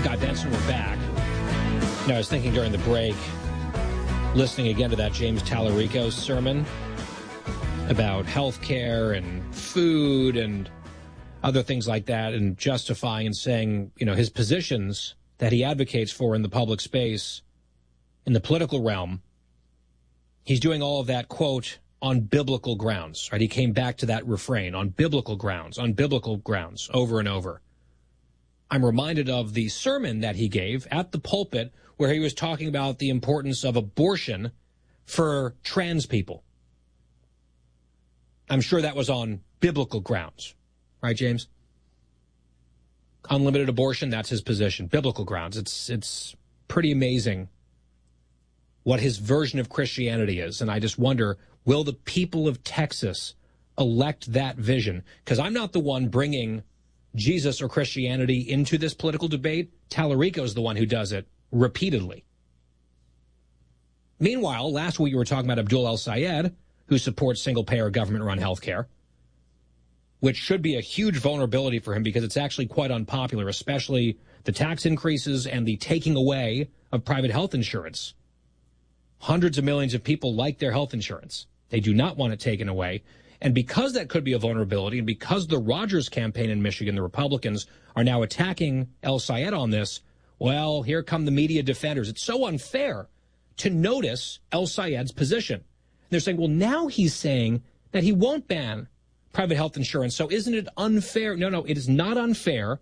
Guy Benson, we're back. Now, I was thinking during the break, listening again to that James Tallarico sermon about health care and food and other things like that, and justifying and saying, you know, his positions that he advocates for in the public space, in the political realm. He's doing all of that, quote, on biblical grounds, right? He came back to that refrain, on biblical grounds, over and over. I'm reminded of the sermon that he gave at the pulpit where he was talking about the importance of abortion for trans people. I'm sure that was on biblical grounds, right, James? Unlimited abortion, that's his position. Biblical grounds. It's pretty amazing what his version of Christianity is. And I just wonder, will the people of Texas elect that vision? Because I'm not the one bringing Jesus or Christianity into this political debate. Tallarico is the one who does it repeatedly. Meanwhile, last week we were talking about Abdul El-Sayed, who supports single-payer government-run health care, which should be a huge vulnerability for him because it's actually quite unpopular, especially the tax increases and the taking away of private health insurance. Hundreds of millions of people like their health insurance. They do not want it taken away. And because that could be a vulnerability, and because the Rogers campaign in Michigan, the Republicans, are now attacking El-Sayed on this, well, here come the media defenders. It's so unfair to notice El-Sayed's position. They're saying, well, now he's saying that he won't ban private health insurance. So isn't it unfair? No, it is not unfair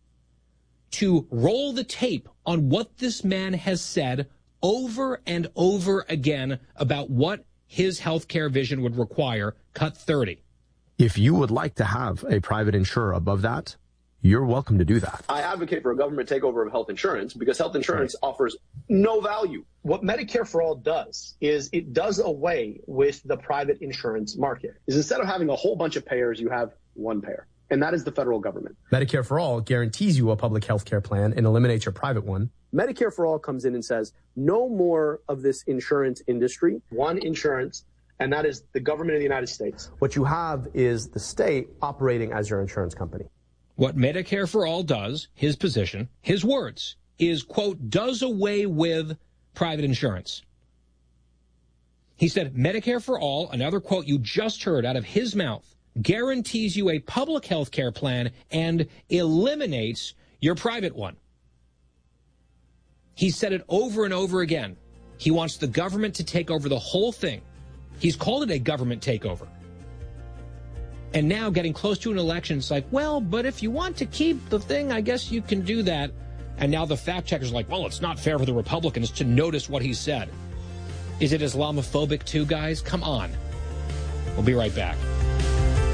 to roll the tape on what this man has said over and over again about what his health care vision would require. Cut 30. If you would like to have a private insurer above that, you're welcome to do that. I advocate for a government takeover of health insurance because health insurance offers no value. What Medicare for All does is it does away with the private insurance market. Is instead of having a whole bunch of payers, you have one payer, and that is the federal government. Medicare for All guarantees you a public health care plan and eliminates your private one. Medicare for All comes in and says, no more of this insurance industry, one insurance, and that is the government of the United States. What you have is the state operating as your insurance company. What Medicare for All does, his position, his words, is, quote, does away with private insurance. He said, Medicare for All, another quote you just heard out of his mouth, guarantees you a public health care plan and eliminates your private one. He said it over and over again. He wants the government to take over the whole thing. He's called it a government takeover. And now getting close to an election, it's like, well, but if you want to keep the thing, I guess you can do that. And now the fact checkers are like, well, it's not fair for the Republicans to notice what he said. Is it Islamophobic too, guys? Come on. We'll be right back.